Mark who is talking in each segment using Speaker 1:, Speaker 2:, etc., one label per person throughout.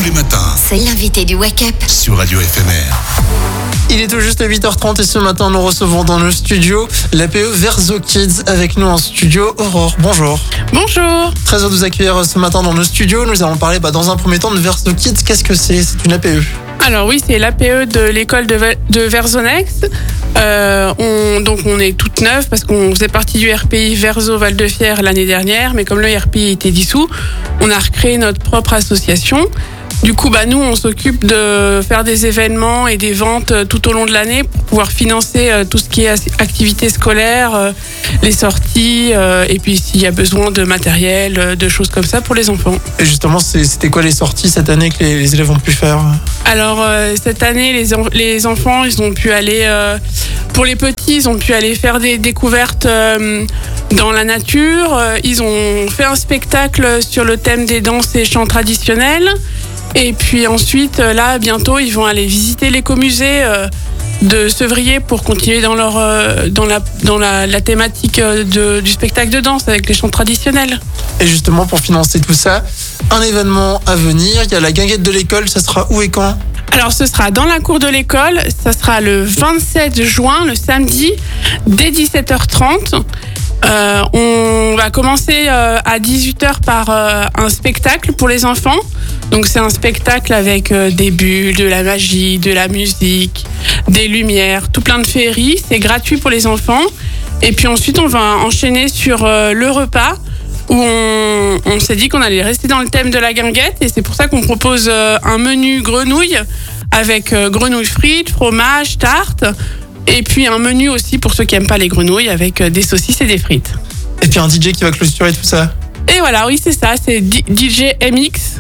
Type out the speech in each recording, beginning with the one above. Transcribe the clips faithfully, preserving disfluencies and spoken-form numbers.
Speaker 1: tous les matins
Speaker 2: C'est l'invité du Wake Up
Speaker 1: sur Radio F M R.
Speaker 3: Il est tout juste huit heures trente et ce matin nous recevons dans nos studios l'A P E Verso Kids avec nous en studio. Aurore, bonjour.
Speaker 4: Bonjour.
Speaker 3: Très heureux de vous accueillir ce matin dans nos studios. Nous allons parler bah, dans un premier temps de Verso Kids. Qu'est-ce que c'est? C'est une A P E.
Speaker 4: Alors oui, c'est l'A P E de l'école de, de Versonex. Euh, on, donc on est toute neuve parce qu'on faisait partie du R P I Verso Val-de-Fière l'année dernière, mais comme le R P I était dissous, on a recréé notre propre association. Du coup, bah, nous, on s'occupe de faire des événements et des ventes tout au long de l'année pour pouvoir financer euh, tout ce qui est activités scolaires, euh, les sorties, euh, et puis s'il y a besoin de matériel, euh, de choses comme ça pour les enfants.
Speaker 3: Et justement, c'est, c'était quoi les sorties cette année que les, les élèves ont pu faire?
Speaker 4: Alors, euh, cette année, les, en- les enfants, ils ont pu aller, euh, pour les petits, ils ont pu aller faire des découvertes euh, dans la nature. Euh, Ils ont fait un spectacle sur le thème des danses et chants traditionnels. Et puis ensuite, là, bientôt, ils vont aller visiter l'écomusée euh, de Sevrier pour continuer dans, leur, euh, dans, la, dans la, la thématique euh, de, du spectacle de danse avec les chants traditionnels.
Speaker 3: Et justement, pour financer tout ça, un événement à venir. Il y a la guinguette de l'école. Ça sera où et quand?
Speaker 4: Alors, ce sera dans la cour de l'école. Ça sera le vingt-sept juin, le samedi, dès dix-sept heures trente. Euh, on va commencer euh, à dix-huit heures par euh, un spectacle pour les enfants. Donc c'est un spectacle avec euh, des bulles, de la magie, de la musique, des lumières, tout plein de féeries. C'est gratuit pour les enfants. Et puis ensuite on va enchaîner sur euh, le repas où on, on s'est dit qu'on allait rester dans le thème de la guinguette. Et c'est pour ça qu'on propose euh, un menu grenouille avec euh, grenouilles frites, fromage, tarte. Et puis un menu aussi pour ceux qui n'aiment pas les grenouilles avec euh, des saucisses et des frites.
Speaker 3: Et puis un D J qui va clôturer tout ça.
Speaker 4: Et voilà, oui c'est ça, c'est D J M X.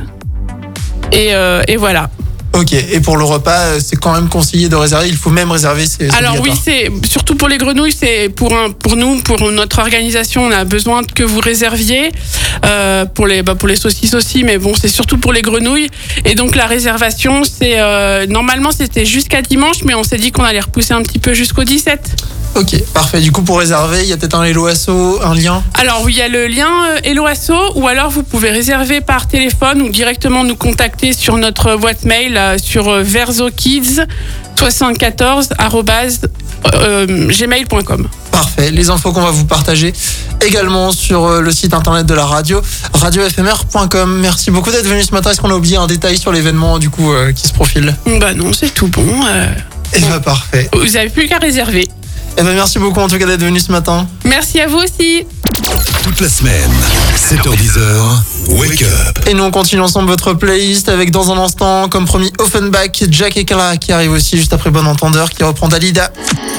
Speaker 4: Et, euh, et voilà.
Speaker 3: Ok. Et pour le repas, c'est quand même conseillé de réserver. Il faut même réserver. C'est, c'est
Speaker 4: Alors oui,
Speaker 3: obligatoire.
Speaker 4: c'est surtout pour les grenouilles, c'est pour un, pour nous, pour notre organisation, on a besoin que vous réserviez euh, pour les, bah, pour les saucisses aussi, mais bon, c'est surtout pour les grenouilles. Et donc la réservation, c'est euh, normalement c'était jusqu'à dimanche, mais on s'est dit qu'on allait repousser un petit peu jusqu'au dix-sept.
Speaker 3: Ok, parfait. Du coup, pour réserver, il y a peut-être un Hello Asso, un lien.
Speaker 4: Alors oui, il y a le lien euh, Hello Asso, ou alors vous pouvez réserver par téléphone ou directement nous contacter sur notre boîte mail euh, sur euh, versokids soixante-quatorze arobase gmail point com.
Speaker 3: Parfait. Les infos qu'on va vous partager également sur euh, le site internet de la radio, radio f m r point com. Merci beaucoup d'être venu ce matin. Est-ce qu'on a oublié un détail sur l'événement du coup euh, qui se profile?
Speaker 4: Bah non, c'est tout bon. euh,
Speaker 3: Eh ben parfait.
Speaker 4: Vous avez plus qu'à réserver.
Speaker 3: Eh ben merci beaucoup en tout cas d'être venu ce matin.
Speaker 4: Merci à vous aussi.
Speaker 1: Toute la semaine, sept heures dix, Wake Up.
Speaker 3: Et nous on continue ensemble votre playlist avec dans un instant, comme promis, Offenbach, Jack et Clara qui arrivent aussi juste après Bon Entendeur qui reprend Dalida.